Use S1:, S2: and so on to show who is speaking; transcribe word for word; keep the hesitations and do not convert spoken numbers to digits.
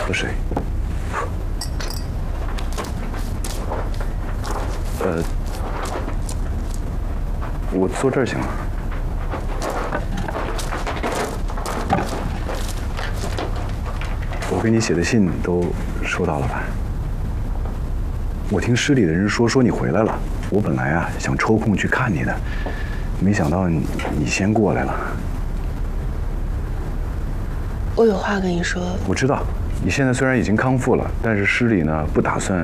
S1: 喝水。呃，我坐这儿行吗？我给你写的信都收到了吧？我听市里的人说，说你回来了。我本来啊想抽空去看你的，没想到你你先过来了。
S2: 我有话跟你说。
S1: 我知道，你现在虽然已经康复了，但是市里呢不打算